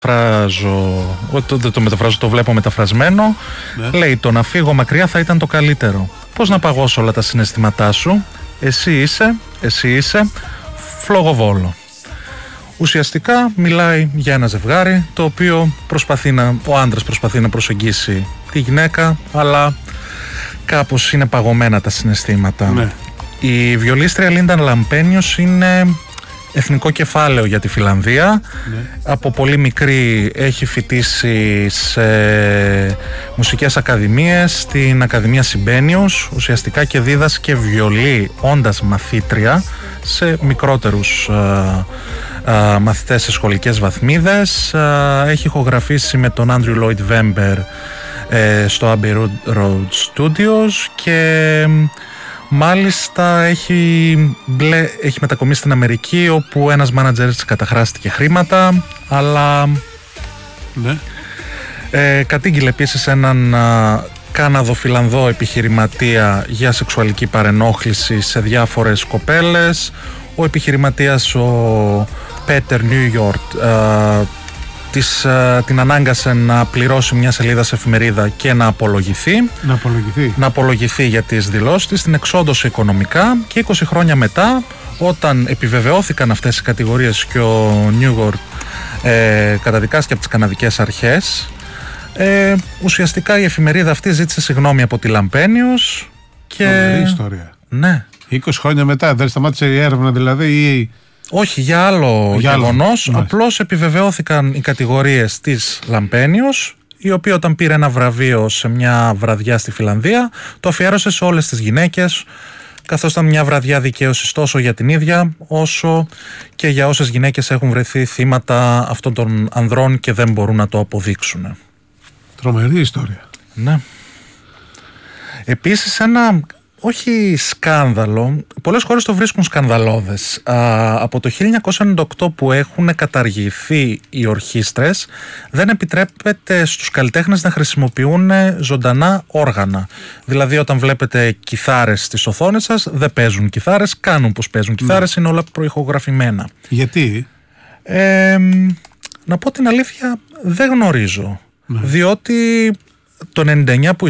το βλέπω μεταφρασμένο. Ναι. Λέει: το να φύγω μακριά θα ήταν το καλύτερο. Πώς να παγώσω όλα τα συναισθήματά σου? Εσύ είσαι φλογοβόλο. Ουσιαστικά μιλάει για ένα ζευγάρι το οποίο ο άντρας προσπαθεί να προσεγγίσει τη γυναίκα, αλλά κάπως είναι παγωμένα τα συναισθήματα. Ναι. Η βιολίστρια Λίντα Λαμπένιος είναι εθνικό κεφάλαιο για τη Φινλανδία. Ναι. Από πολύ μικρή έχει φοιτήσει σε μουσικές ακαδημίες, στην Ακαδημία Σιμπένιος, ουσιαστικά, και δίδασκε βιολί όντας μαθήτρια σε μικρότερους μαθητές σε σχολικές βαθμίδες. Έχει ηχογραφήσει με τον Άντριου Λόιτ Βέμπερ στο Abbey Road Studios και μάλιστα έχει μετακομίσει στην Αμερική, όπου ένας μάνατζερ της καταχράστηκε χρήματα, αλλά ναι. Κατήγγειλε επίσης έναν Κάναδο-Φιλανδό επιχειρηματία για σεξουαλική παρενόχληση σε διάφορες κοπέλες. Ο επιχειρηματίας, ο Πέτερ Νιούιορτ, την ανάγκασε να πληρώσει μια σελίδα σε εφημερίδα και να απολογηθεί. Να απολογηθεί για τις δηλώσεις της, την εξόντωσε οικονομικά, και 20 χρόνια μετά, όταν επιβεβαιώθηκαν αυτές οι κατηγορίες και ο Νιούιορτ καταδικάστηκε από τις καναδικές αρχές, ουσιαστικά η εφημερίδα αυτή ζήτησε συγγνώμη από τη Λαμπένιος. Φοβερή ιστορία. Ναι. 20 χρόνια μετά, δεν σταμάτησε η έρευνα δηλαδή, ή... Όχι, για άλλο γεγονός. Απλώς επιβεβαιώθηκαν οι κατηγορίες της Λαμπένιος, η οποία όταν πήρε ένα βραβείο σε μια βραδιά στη Φινλανδία, το αφιέρωσε σε όλες τις γυναίκες, καθώς ήταν μια βραδιά δικαίωσης τόσο για την ίδια, όσο και για όσες γυναίκες έχουν βρεθεί θύματα αυτών των ανδρών και δεν μπορούν να το αποδείξουν. Τρομερή ιστορία. Ναι. Επίσης ένα... όχι σκάνδαλο, πολλές χώρες το βρίσκουν σκανδαλώδες. Από το 1998 που έχουν καταργηθεί οι ορχήστρες, δεν επιτρέπεται στους καλλιτέχνες να χρησιμοποιούν ζωντανά όργανα. Δηλαδή, όταν βλέπετε κιθάρες στις οθόνες σας, δεν παίζουν κιθάρες, κάνουν πως παίζουν κιθάρες, είναι όλα προηχογραφημένα. Γιατί? Να πω την αλήθεια, δεν γνωρίζω. Διότι το 99 που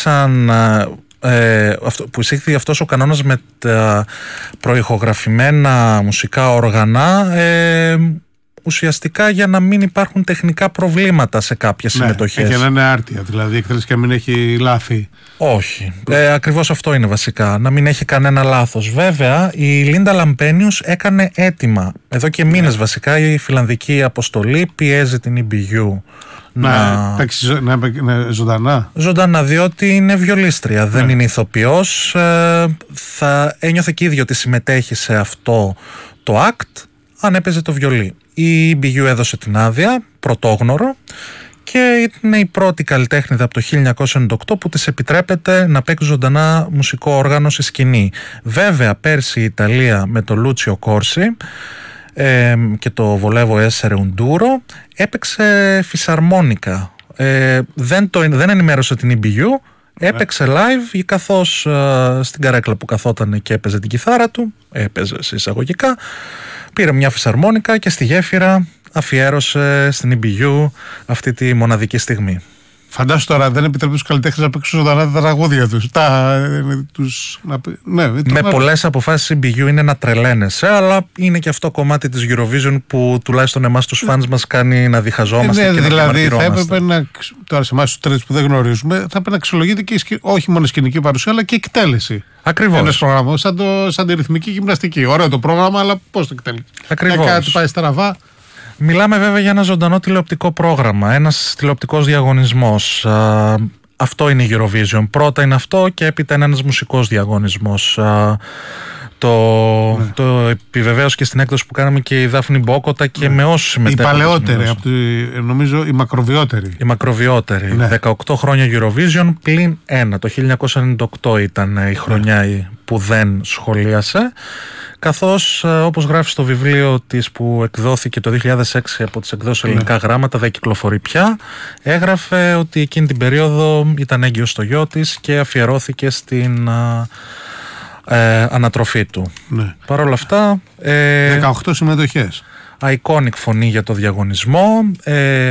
εισήχθη αυτός ο κανόνας με τα προηχογραφημένα μουσικά όργανα, ουσιαστικά για να μην υπάρχουν τεχνικά προβλήματα σε κάποιες συμμετοχές. Και να είναι άρτια, δηλαδή εκτέλεση και να μην έχει λάθη. Όχι, ακριβώς αυτό είναι βασικά, να μην έχει κανένα λάθος. Βέβαια, η Λίντα Λαμπένιος έκανε αίτημα εδώ και μήνες βασικά. Η φιλανδική αποστολή πιέζει την EBU να ζωντανά. Ζωντανά, διότι είναι βιολίστρια, δεν είναι ηθοποιός. Θα ένιωθε και ίδιο ότι συμμετέχει σε αυτό το act αν έπαιζε το βιολί. Η EBU έδωσε την άδεια, πρωτόγνωρο, και είναι η πρώτη καλλιτέχνηδα από το 1998 που της επιτρέπεται να παίξει ζωντανά μουσικό όργανο στη σκηνή. Βέβαια, πέρσι η Ιταλία με το Λούτσιο Κόρσι και το Βολέβο Έσσερε Ουντούρο έπαιξε φυσαρμόνικα. Δεν ενημέρωσε την EBU, έπαιξε live, καθώς στην καρέκλα που καθόταν και έπαιζε την κιθάρα του, έπαιζε σε εισαγωγικά, πήρε μια φυσαρμόνικα και στη γέφυρα αφιέρωσε στην EBU αυτή τη μοναδική στιγμή. Φαντάσου τώρα, δεν επιτρέπει τους καλλιτέχνες να παίξουν ζωντανά τα τραγούδια τους. Με πολλές αποφάσεις η EBU είναι να τρελαίνεσαι, αλλά είναι και αυτό κομμάτι της Eurovision που τουλάχιστον εμάς τους φανς μας κάνει να διχαζόμαστε και να δηλαδή θα έπρεπε να, τώρα σε εμάς τους τρεις που δεν γνωρίζουμε, θα έπρεπε να αξιολογείται και όχι μόνο σκηνική παρουσία, αλλά και εκτέλεση. Ακριβώς. Ένας πρόγραμμα, σαν τη ρυθμική γυμναστική. Ωραίο το πρόγραμμα, αλλά πώς το εκτέλει. Ακριβώς. Κάτι πάει στραβά. Μιλάμε βέβαια για ένα ζωντανό τηλεοπτικό πρόγραμμα, ένας τηλεοπτικός διαγωνισμός. Αυτό είναι η Eurovision. Πρώτα είναι αυτό και έπειτα είναι ένας μουσικός διαγωνισμός. Το επιβεβαίωσε και στην έκδοση που κάναμε και η Δάφνη Μπόκοτα και με όσους συμμετέχουν. Η παλαιότερη, νομίζω η μακροβιότερη. Η μακροβιότερη. 18 χρόνια Eurovision πλην 1. Το 1998 ήταν η χρονιά που δεν σχολίασε. Καθώς, όπως γράφει στο βιβλίο της που εκδόθηκε το 2006 από τις εκδόσεις Ελληνικά Γράμματα, δεν κυκλοφορεί πια, έγραφε ότι εκείνη την περίοδο ήταν έγκυος στο γιο της και αφιερώθηκε στην ανατροφή του. Παρ' όλα αυτά... 18 συμμετοχές. Iconic φωνή για το διαγωνισμό.